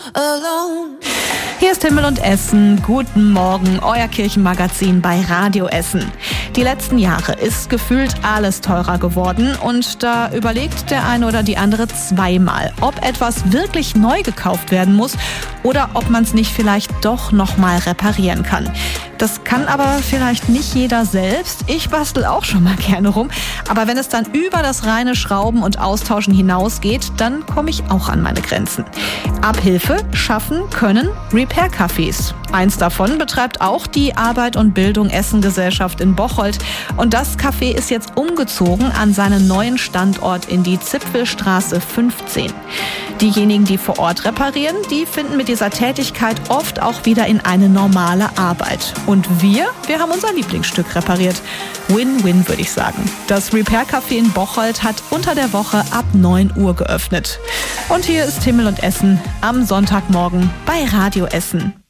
alone. Hier ist Himmel und Essen. Guten Morgen, euer Kirchenmagazin bei Radio Essen. Die letzten Jahre ist gefühlt alles teurer geworden und da überlegt der eine oder die andere zweimal, ob etwas wirklich neu gekauft werden muss oder ob man es nicht vielleicht doch nochmal reparieren kann. Das kann aber vielleicht nicht jeder selbst. Ich bastel auch schon mal gerne rum. Aber wenn es dann über das reine Schrauben und Austauschen hinausgeht, dann komme ich auch an meine Grenzen. Abhilfe schaffen können Repair-Cafés. Eins davon betreibt auch die Arbeit und Bildung Essen Gesellschaft in Bocholt. Und das Café ist jetzt umgezogen an seinen neuen Standort in die Zipfelstraße 15. Diejenigen, die vor Ort reparieren, die finden mit dieser Tätigkeit oft auch wieder in eine normale Arbeit. Und wir haben unser Lieblingsstück repariert. Win-win, würde ich sagen. Das Repair-Café in Bocholt hat unter der Woche ab 9 Uhr geöffnet. Und hier ist Himmel und Essen am Sonntagmorgen bei Radio Essen.